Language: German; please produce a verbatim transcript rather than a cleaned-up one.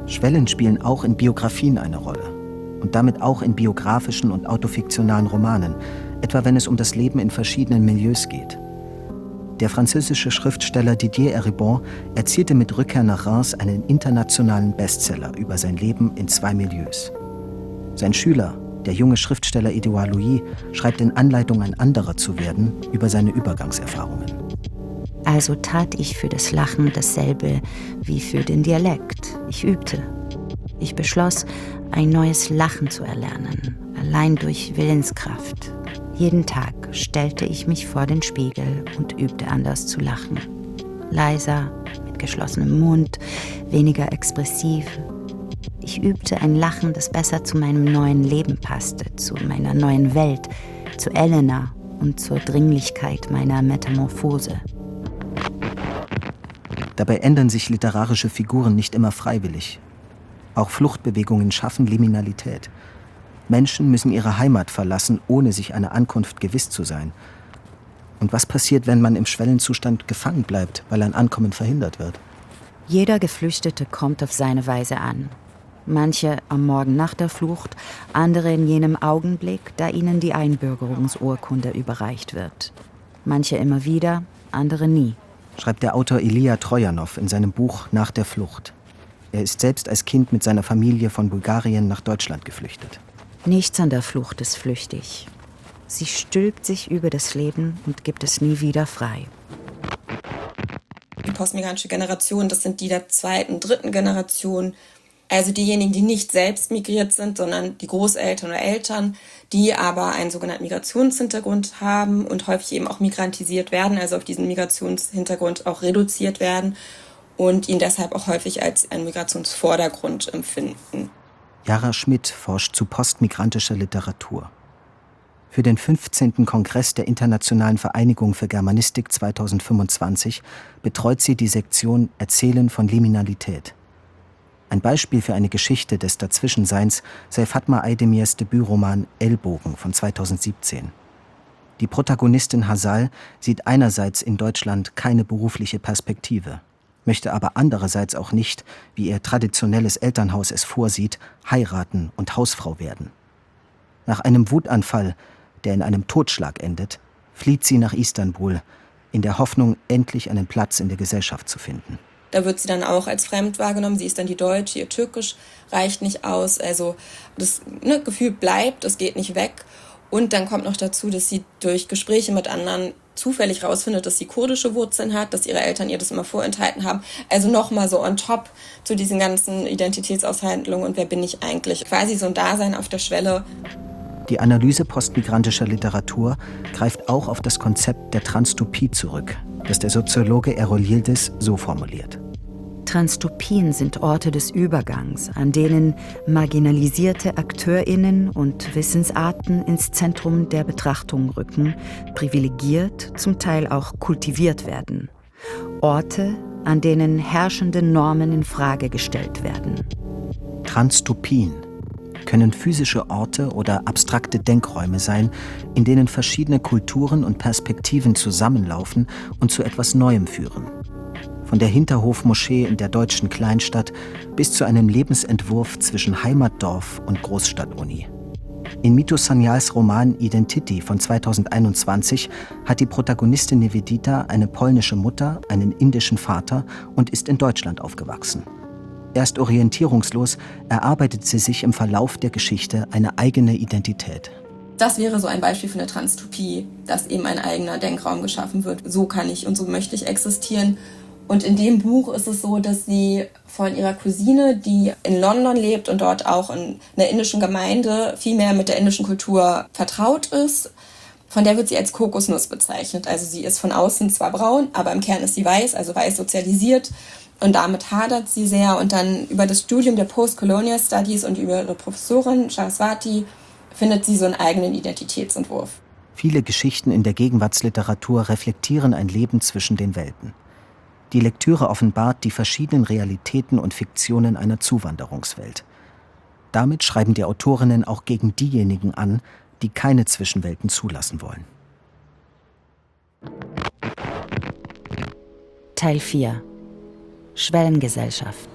Schwellen spielen auch in Biografien eine Rolle. Und damit auch in biografischen und autofiktionalen Romanen, etwa wenn es um das Leben in verschiedenen Milieus geht. Der französische Schriftsteller Didier Eribon erzielte mit Rückkehr nach Reims einen internationalen Bestseller über sein Leben in zwei Milieus. Sein Schüler, der junge Schriftsteller Edouard Louis, schreibt in Anleitung, ein anderer zu werden, über seine Übergangserfahrungen. Also tat ich für das Lachen dasselbe wie für den Dialekt. Ich übte. Ich beschloss, ein neues Lachen zu erlernen, allein durch Willenskraft. Jeden Tag stellte ich mich vor den Spiegel und übte anders zu lachen. Leiser, mit geschlossenem Mund, weniger expressiv. Ich übte ein Lachen, das besser zu meinem neuen Leben passte, zu meiner neuen Welt, zu Elena und zur Dringlichkeit meiner Metamorphose. Dabei ändern sich literarische Figuren nicht immer freiwillig. Auch Fluchtbewegungen schaffen Liminalität. Menschen müssen ihre Heimat verlassen, ohne sich einer Ankunft gewiss zu sein. Und was passiert, wenn man im Schwellenzustand gefangen bleibt, weil ein Ankommen verhindert wird? Jeder Geflüchtete kommt auf seine Weise an. Manche am Morgen nach der Flucht, andere in jenem Augenblick, da ihnen die Einbürgerungsurkunde überreicht wird. Manche immer wieder, andere nie. Schreibt der Autor Ilija Trojanow in seinem Buch Nach der Flucht. Er ist selbst als Kind mit seiner Familie von Bulgarien nach Deutschland geflüchtet. Nichts an der Flucht ist flüchtig. Sie stülpt sich über das Leben und gibt es nie wieder frei. Die postmigrantische Generation, das sind die der zweiten, dritten Generation. Also diejenigen, die nicht selbst migriert sind, sondern die Großeltern oder Eltern, die aber einen sogenannten Migrationshintergrund haben und häufig eben auch migrantisiert werden, also auf diesen Migrationshintergrund auch reduziert werden und ihn deshalb auch häufig als einen Migrationsvordergrund empfinden. Jara Schmidt forscht zu postmigrantischer Literatur. Für den fünfzehnten Kongress der Internationalen Vereinigung für Germanistik zweitausendfünfundzwanzig betreut sie die Sektion Erzählen von Liminalität. Ein Beispiel für eine Geschichte des Dazwischenseins sei Fatma Aydemirs Debütroman Ellbogen von zweitausendsiebzehn. Die Protagonistin Hasal sieht einerseits in Deutschland keine berufliche Perspektive, möchte aber andererseits auch nicht, wie ihr traditionelles Elternhaus es vorsieht, heiraten und Hausfrau werden. Nach einem Wutanfall, der in einem Totschlag endet, flieht sie nach Istanbul, in der Hoffnung, endlich einen Platz in der Gesellschaft zu finden. Da wird sie dann auch als fremd wahrgenommen. Sie ist dann die Deutsche, ihr Türkisch reicht nicht aus. Also das ne, Gefühl bleibt, es geht nicht weg. Und dann kommt noch dazu, dass sie durch Gespräche mit anderen zufällig rausfindet, dass sie kurdische Wurzeln hat, dass ihre Eltern ihr das immer vorenthalten haben. Also nochmal so on top zu diesen ganzen Identitätsaushandlungen und wer bin ich eigentlich? Quasi so ein Dasein auf der Schwelle. Die Analyse postmigrantischer Literatur greift auch auf das Konzept der Transtopie zurück, das der Soziologe Errol Yildiz so formuliert. Transtopien sind Orte des Übergangs, an denen marginalisierte AkteurInnen und Wissensarten ins Zentrum der Betrachtung rücken, privilegiert, zum Teil auch kultiviert werden. Orte, an denen herrschende Normen in Frage gestellt werden. Transtopien können physische Orte oder abstrakte Denkräume sein, in denen verschiedene Kulturen und Perspektiven zusammenlaufen und zu etwas Neuem führen. Von der Hinterhofmoschee in der deutschen Kleinstadt bis zu einem Lebensentwurf zwischen Heimatdorf und Großstadtuni. In Mito Sanyals Roman Identity von zweitausendeinundzwanzig hat die Protagonistin Nivedita eine polnische Mutter, einen indischen Vater und ist in Deutschland aufgewachsen. Erst orientierungslos erarbeitet sie sich im Verlauf der Geschichte eine eigene Identität. Das wäre so ein Beispiel für eine Transtopie, dass eben ein eigener Denkraum geschaffen wird. So kann ich und so möchte ich existieren. Und in dem Buch ist es so, dass sie von ihrer Cousine, die in London lebt und dort auch in einer indischen Gemeinde viel mehr mit der indischen Kultur vertraut ist, von der wird sie als Kokosnuss bezeichnet. Also sie ist von außen zwar braun, aber im Kern ist sie weiß, also weiß sozialisiert. Und damit hadert sie sehr. Und dann über das Studium der Post-Colonial Studies und über ihre Professorin Saraswati findet sie so einen eigenen Identitätsentwurf. Viele Geschichten in der Gegenwartsliteratur reflektieren ein Leben zwischen den Welten. Die Lektüre offenbart die verschiedenen Realitäten und Fiktionen einer Zuwanderungswelt. Damit schreiben die Autorinnen auch gegen diejenigen an, die keine Zwischenwelten zulassen wollen. Teil vier. Schwellengesellschaft.